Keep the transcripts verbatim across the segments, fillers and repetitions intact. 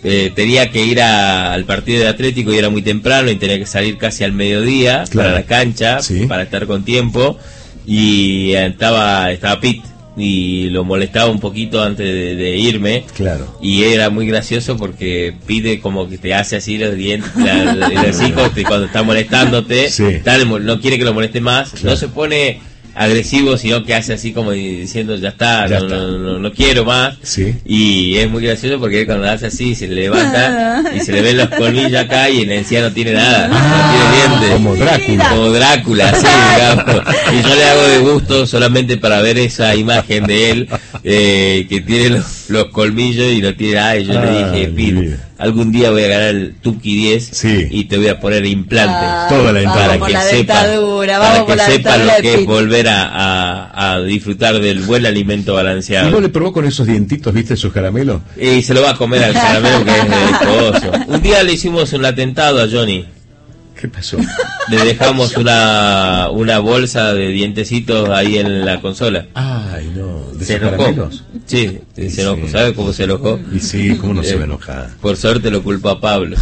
eh, tenía que ir a, al partido de Atlético y era muy temprano y tenía que salir casi al mediodía, claro, para la cancha, sí, para estar con tiempo, y estaba estaba Pete y lo molestaba un poquito antes de, de irme, claro, y era muy gracioso porque Pete como que te hace así los dientes, la, los hijos cuando está molestándote, sí, tal, no quiere que lo moleste más, claro, no se pone agresivo, sino que hace así como diciendo ya está, ya no, está. No, no, no quiero más, sí, y es muy gracioso porque él cuando hace así se levanta y se le ven los colmillos acá y en encía no tiene nada, ah, no tiene dientes, como Drácula, como Drácula, así, digamos, y yo le hago de gusto solamente para ver esa imagen de él, eh, que tiene los, los colmillos y no tiene nada, y yo ah, le dije, Pete, algún día voy a ganar el Tuki diez, sí, y te voy a poner implantes, ah, toda la para que sepa, para que sepa lo que es volver a, a, a disfrutar del buen alimento balanceado. ¿Y vos le probó con esos dientitos, viste, esos caramelos? Y se lo va a comer al caramelo, que es delicioso. Un día le hicimos un atentado a Johnny. ¿Qué pasó? Le dejamos una una bolsa de dientecitos ahí en la consola. Ay, no. ¿De se enojó. Caramelos? Sí, sí, se enojó. ¿Sabe cómo se enojó? Y sí, ¿cómo no eh, se va a enojar? Por suerte lo culpó a Pablo.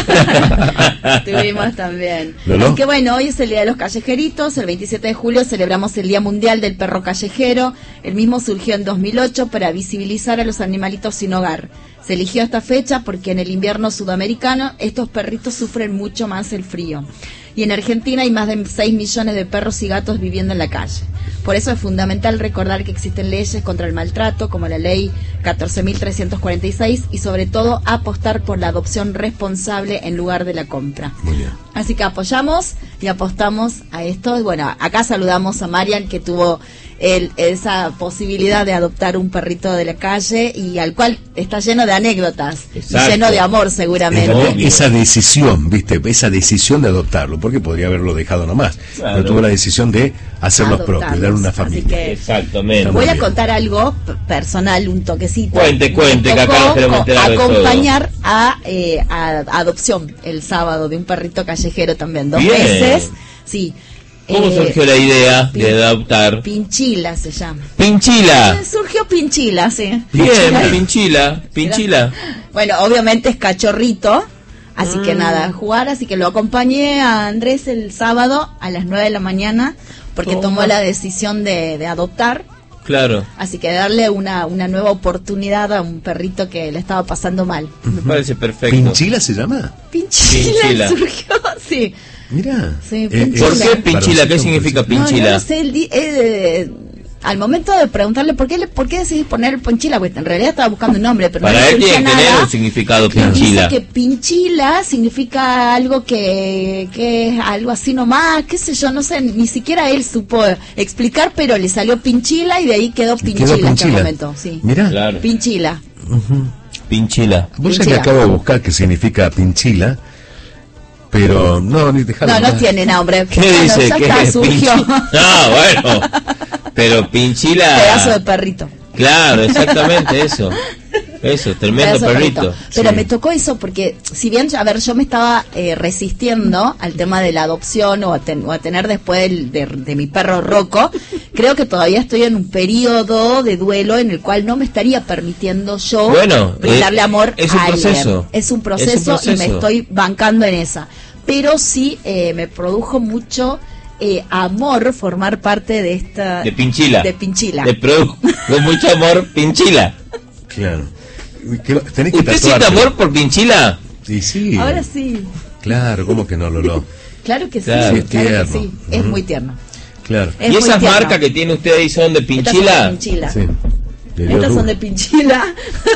Tuvimos también. ¿Lolo? Que bueno, hoy es el Día de los Callejeritos. El veintisiete de julio celebramos el Día Mundial del Perro Callejero. El mismo surgió en dos mil ocho para visibilizar a los animalitos sin hogar. Se eligió esta fecha porque en el invierno sudamericano estos perritos sufren mucho más el frío. Y en Argentina hay más de seis millones de perros y gatos viviendo en la calle. Por eso es fundamental recordar que existen leyes contra el maltrato, como la ley catorce mil trescientos cuarenta y seis, y sobre todo apostar por la adopción responsable en lugar de la compra. Muy bien. Así que apoyamos y apostamos a esto. Y bueno, acá saludamos a Marian, que tuvo el, esa posibilidad de adoptar un perrito de la calle y al cual está lleno de anécdotas, y lleno de amor seguramente. No, esa decisión, viste, esa decisión de adoptarlo, porque podría haberlo dejado nomás, claro, pero tuvo la decisión de hacerlos propios, dar una familia. Que exactamente. Voy a contar algo personal, un toquecito. Cuente, cuente, que acá nos queremos enterar de todo. Acompañar a, eh, a adopción el sábado de un perrito callejero también, dos Bien. veces, sí. ¿Cómo eh, surgió la idea Pin, de adoptar? Pinchila se llama. ¿Pinchila? Eh, surgió Pinchila, sí. Bien, Pinchila, Pinchila. Bueno, obviamente es cachorrito, así mm. que nada, jugar, así que lo acompañé a Andrés el sábado a las nueve de la mañana, porque oh. tomó la decisión de, de adoptar. Claro. Así que darle una, una nueva oportunidad a un perrito que le estaba pasando mal. Me parece perfecto. ¿Pinchila se llama? Pinchila, Pinchila. surgió, sí. Mira, sí, eh, ¿por qué Pinchila? ¿Qué significa Pinchila? No, no sé, el di- eh, al momento de preguntarle por qué le, por qué decidís poner Pinchila, pues en realidad estaba buscando un nombre, pero para no él tiene que tener un significado Pinchila. Dice que Pinchila significa algo que, que es algo así nomás, qué sé yo, no sé, ni siquiera él supo explicar, pero le salió Pinchila y de ahí quedó Pinchila, quedó Pinchila. En aquel momento, sí. Mira, claro. Pinchila. Uh-huh. Pinchila. Vos ya que acabo de buscar qué significa Pinchila. Pero no, ni dejalo. No, no tiene nombre. ¿Qué bueno, dice? Ya ¿Qué está, es surgió. No, bueno. Pero Pinchila. Pedazo de perrito. Claro, exactamente eso. Eso, tremendo perrito. perrito. Pero sí. me tocó eso porque, si bien, a ver, yo me estaba eh, resistiendo al tema de la adopción o a, ten, o a tener después del, de, de mi perro Rocco, creo que todavía estoy en un periodo de duelo en el cual no me estaría permitiendo yo bueno, brindarle eh, amor es a un alguien. Proceso. Es un proceso. Es un proceso y me estoy bancando en esa. Pero sí eh, me produjo mucho eh, amor formar parte de esta... De Pinchila. De Pinchila. Te produjo con mucho amor Pinchila. Claro. Tenés que ¿Usted siente amor por Pinchila? Sí, sí. Ahora sí. Claro, ¿cómo que no, Lolo? Claro que claro. sí, Sí, claro que sí. uh-huh. Es muy tierno. Claro. Es ¿Y esas tierno. marcas que tiene usted ahí son de Pinchila? Estas son de Pinchila. Sí. De Estas son de Pinchila.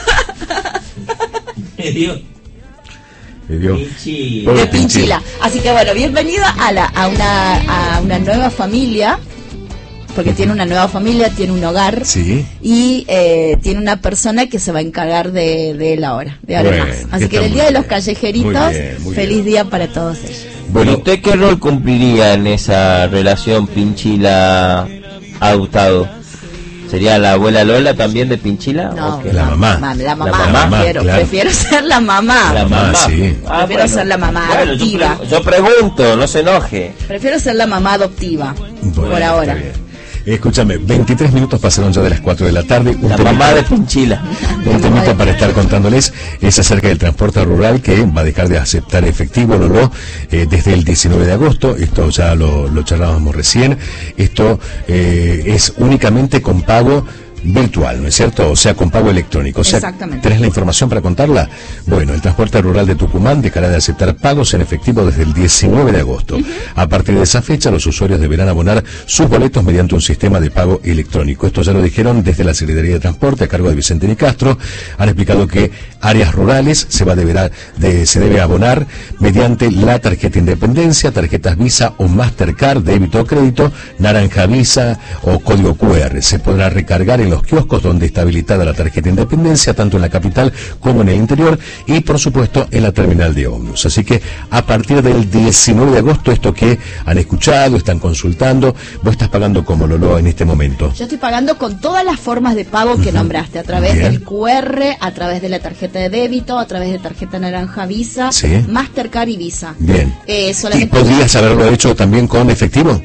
Me dio. Me dio. Pinchila. De Pinchila. Así que bueno, bienvenida a, la, a, una, a una nueva familia. Porque tiene una nueva familia, tiene un hogar. Sí. Y eh, tiene una persona que se va a encargar de, de él ahora, de ahora bueno, más. Así que en el Día de los Callejeritos, muy bien, muy feliz bien. día para todos ellos. Bueno, ¿usted qué rol cumpliría en esa relación Pinchila-adoptado? ¿Sería la abuela Lola también de Pinchila? No, ¿o qué? La mamá. Ma, la mamá, La mamá, prefiero, claro. prefiero ser la mamá. La mamá, Ah, sí. Ah, Prefiero ser la mamá Bueno, adoptiva. Yo, pre- yo pregunto, no se enoje. Prefiero ser la mamá adoptiva, Bueno, por ahora. está bien. Escúchame, veintitrés minutos pasaron ya de las cuatro de la tarde. Un la temita, mamá de Pinchila. Un temita para estar contándoles es acerca del transporte rural que va a dejar de aceptar efectivo, Lolo, eh, desde el diecinueve de agosto. Esto ya lo, lo charlábamos recién. Esto eh, es únicamente con pago virtual, ¿no es cierto? O sea, con pago electrónico. O sea, exactamente. ¿Tenés la información para contarla? Bueno, el transporte rural de Tucumán dejará de aceptar pagos en efectivo desde el diecinueve de agosto. Uh-huh. A partir de esa fecha, los usuarios deberán abonar sus boletos mediante un sistema de pago electrónico. Esto ya lo dijeron desde la Secretaría de Transporte a cargo de Vicente Nicastro. Han explicado que áreas rurales se va a deberá de, se debe abonar mediante la tarjeta Independencia, tarjetas Visa o Mastercard, débito o crédito, naranja Visa o código cu erre. Se podrá recargar en los kioscos donde está habilitada la tarjeta Independencia, tanto en la capital como en el interior, y por supuesto en la terminal de ómnibus. Así que a partir del diecinueve de agosto, esto que han escuchado, están consultando, vos estás pagando como Lolo en este momento. Yo estoy pagando con todas las formas de pago que uh-huh. nombraste, a través Bien. del cu erre, a través de la tarjeta de débito, a través de tarjeta naranja Visa, ¿sí? Mastercard y Visa. Bien. Eh, solamente... ¿Y podrías haberlo hecho también con efectivo?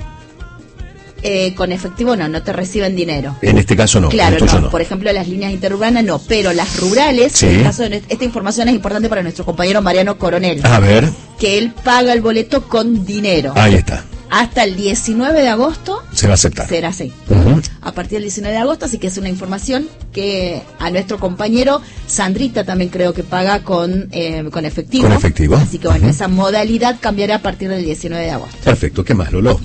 Eh, con efectivo no, no te reciben dinero. En este caso no. Claro, no. no. Por ejemplo, las líneas interurbanas no, pero las rurales, sí. En el caso de esta información es importante para nuestro compañero Mariano Coronel. A ver. Que él paga el boleto con dinero. Ahí está. Hasta el diecinueve de agosto se va a aceptar. Será así. Uh-huh. A partir del diecinueve de agosto, así que es una información que a nuestro compañero Sandrita también creo que paga con eh, con efectivo. Con efectivo. Así que bueno, uh-huh. esa modalidad cambiará a partir del diecinueve de agosto. Perfecto, ¿qué más, Lolo?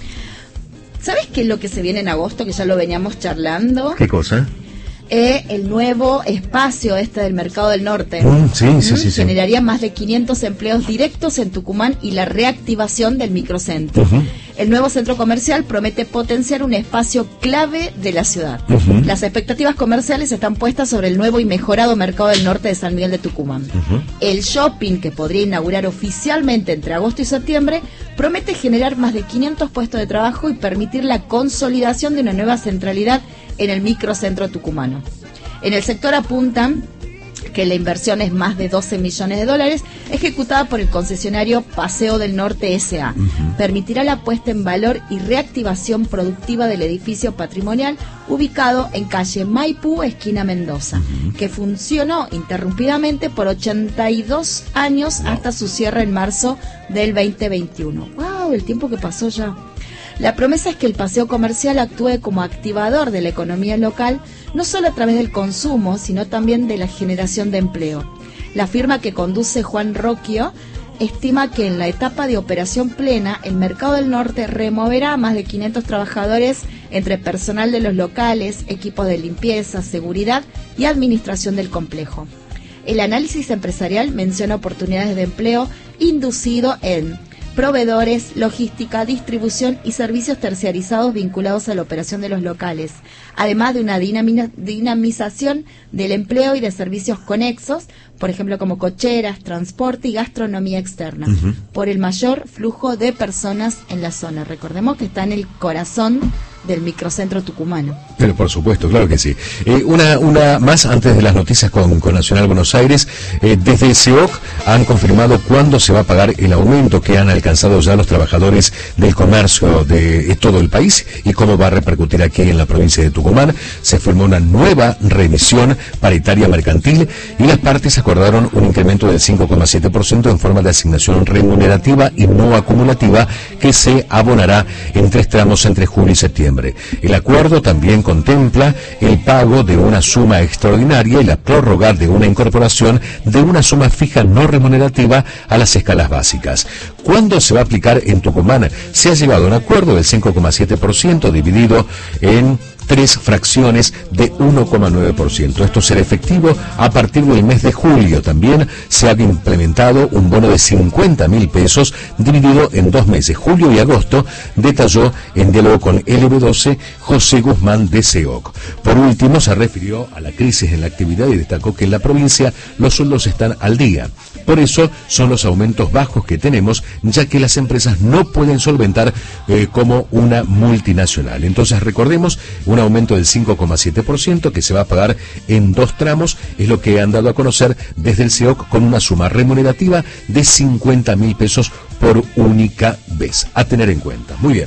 ¿Sabes qué es lo que se viene en agosto, que ya lo veníamos charlando? ¿Qué cosa? Eh, el nuevo espacio este del Mercado del Norte. Mm, sí, ¿Mm? sí, sí, sí. Generaría más de quinientos empleos directos en Tucumán y la reactivación del microcentro. Uh-huh. El nuevo centro comercial promete potenciar un espacio clave de la ciudad. Uh-huh. Las expectativas comerciales están puestas sobre el nuevo y mejorado Mercado del Norte de San Miguel de Tucumán. Uh-huh. El shopping, que podría inaugurar oficialmente entre agosto y septiembre, promete generar más de quinientos puestos de trabajo y permitir la consolidación de una nueva centralidad en el microcentro tucumano. En el sector apuntan que la inversión es más de doce millones de dólares, ejecutada por el concesionario Paseo del Norte ese a. Uh-huh. Permitirá la puesta en valor y reactivación productiva del edificio patrimonial ubicado en calle Maipú, esquina Mendoza, uh-huh. que funcionó interrumpidamente por ochenta y dos años wow. hasta su cierre en marzo del veinte veintiuno. ¡Wow! El tiempo que pasó ya. La promesa es que el paseo comercial actúe como activador de la economía local, no solo a través del consumo, sino también de la generación de empleo. La firma que conduce Juan Roquio estima que en la etapa de operación plena, el Mercado del Norte removerá a más de quinientos trabajadores entre personal de los locales, equipos de limpieza, seguridad y administración del complejo. El análisis empresarial menciona oportunidades de empleo inducido en proveedores, logística, distribución y servicios terciarizados vinculados a la operación de los locales, además de una dinami- dinamización del empleo y de servicios conexos, por ejemplo como cocheras, transporte y gastronomía externa, uh-huh. por el mayor flujo de personas en la zona. Recordemos que está en el corazón del microcentro tucumano. Pero por supuesto, claro que sí. Eh, una una más antes de las noticias con, con Nacional Buenos Aires. Eh, desde el C E O C han confirmado cuándo se va a pagar el aumento que han alcanzado ya los trabajadores del comercio de, de todo el país y cómo va a repercutir aquí en la provincia de Tucumán. Se firmó una nueva revisión paritaria mercantil y las partes acordaron un incremento del cinco coma siete por ciento en forma de asignación remunerativa y no acumulativa que se abonará en tres tramos entre julio y septiembre. El acuerdo también contempla el pago de una suma extraordinaria y la prórroga de una incorporación de una suma fija no remunerativa a las escalas básicas. ¿Cuándo se va a aplicar en Tucumán? Se ha llegado a un acuerdo del cinco coma siete por ciento dividido en tres fracciones de uno coma nueve por ciento. Esto será efectivo a partir del mes de julio. También se ha implementado un bono de cincuenta mil pesos dividido en dos meses, julio y agosto, detalló en diálogo con L B doce José Guzmán de C E O C. Por último, se refirió a la crisis en la actividad y destacó que en la provincia los sueldos están al día. Por eso son los aumentos bajos que tenemos, ya que las empresas no pueden solventar eh, como una multinacional. Entonces recordemos, un aumento del cinco coma siete por ciento que se va a pagar en dos tramos, es lo que han dado a conocer desde el C E O C, con una suma remunerativa de cincuenta mil pesos por única vez. A tener en cuenta. Muy bien.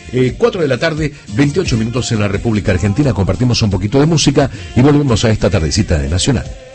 Eh, cuatro de la tarde, veintiocho minutos en la República Argentina. Compartimos un poquito de música y volvemos a esta tardecita de Nacional.